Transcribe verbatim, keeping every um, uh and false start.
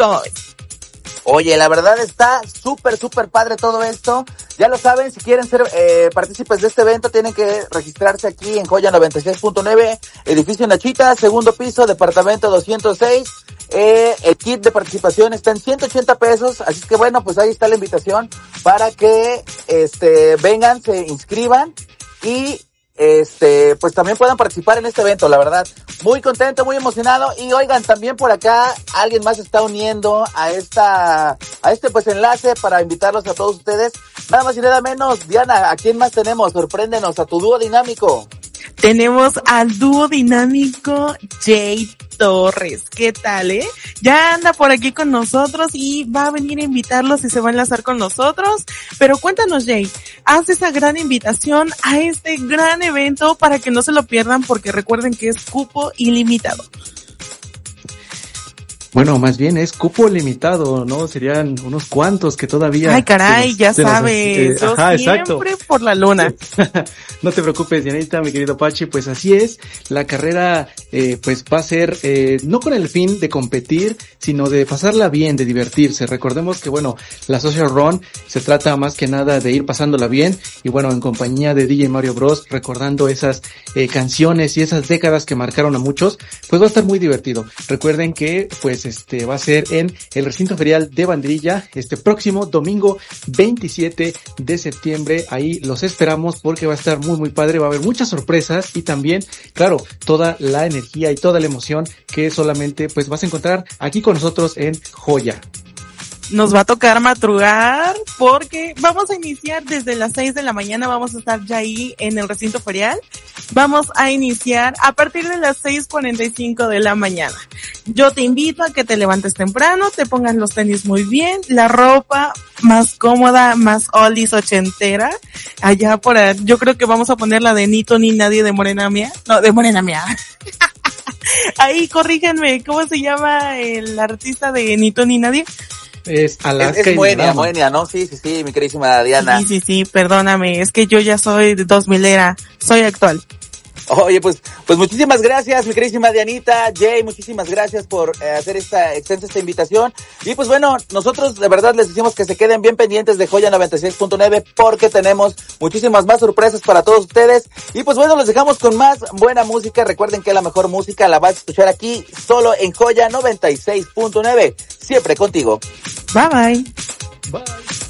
¿Cómo ves? Oye, la verdad está súper, súper padre todo esto. Ya lo saben, si quieren ser eh, partícipes de este evento, tienen que registrarse aquí en Joya noventa y seis punto nueve, edificio Nachita, segundo piso, departamento doscientos seis. Eh, el kit de participación está en ciento ochenta pesos, así que bueno, pues ahí está la invitación para que este vengan, se inscriban y este pues también puedan participar en este evento. La verdad, muy contento, muy emocionado. Y oigan, también por acá alguien más se está uniendo a esta a este pues enlace para invitarlos a todos ustedes. Nada más y nada menos, Diana, ¿a quién más tenemos? Sorpréndenos, a tu dúo dinámico. Tenemos al dúo dinámico Jay Torres. ¿Qué tal, eh? Ya anda por aquí con nosotros y va a venir a invitarlos y se va a enlazar con nosotros. Pero cuéntanos, Jay, haz esa gran invitación a este gran evento para que no se lo pierdan, porque recuerden que es cupo ilimitado. Bueno, más bien es cupo limitado, ¿no? Serían unos cuantos que todavía... Ay, caray, nos, ya sabes, eh, yo ajá, siempre exacto. Por la luna. No te preocupes, Dianita, mi querido Pachi, pues así es. La carrera, eh, pues va a ser, eh, no con el fin de competir, sino de pasarla bien, de divertirse. Recordemos que, bueno, la Social Run se trata más que nada de ir pasándola bien, y bueno, en compañía de D J Mario Bros, recordando esas eh, canciones y esas décadas que marcaron a muchos, pues va a estar muy divertido. Recuerden que, pues, este va a ser en el recinto ferial de Banderilla este próximo domingo veintisiete de septiembre. Ahí los esperamos porque va a estar muy muy padre, va a haber muchas sorpresas y también, claro, toda la energía y toda la emoción que solamente pues vas a encontrar aquí con nosotros en Joya. Nos va a tocar madrugar porque vamos a iniciar desde las seis de la mañana, vamos a estar ya ahí en el recinto ferial. Vamos a iniciar a partir de las seis cuarenta y cinco de la mañana. Yo te invito a que te levantes temprano, te pongas los tenis muy bien, la ropa más cómoda, más oldies ochentera. Allá por ahí, yo creo que vamos a poner la de Nito ni Nadie de Morena Mía. No, de Morena Mía. Ahí, corríjanme, ¿cómo se llama el artista de Nito ni Nadie? Es Alaska es, es Moenia, Moenia, ¿no? Sí, sí, sí, mi queridísima Diana. Sí, sí, sí, perdóname, es que yo ya soy de dos milera, soy actual. Oye, pues, pues muchísimas gracias, mi queridísima Dianita, Jay, muchísimas gracias por eh, hacer esta extensa esta invitación. Y pues bueno, nosotros de verdad les decimos que se queden bien pendientes de Joya noventa y seis punto nueve porque tenemos muchísimas más sorpresas para todos ustedes. Y pues bueno, los dejamos con más buena música. Recuerden que la mejor música la vas a escuchar aquí, solo en Joya noventa y seis punto nueve. Siempre contigo. Bye bye. Bye.